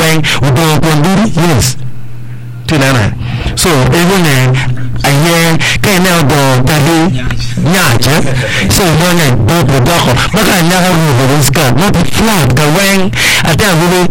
when we do yes to that. So even a year can now go Tali Yaja, so one and both the dog, but I never move the skirt, not the flag, the wing, I tell you.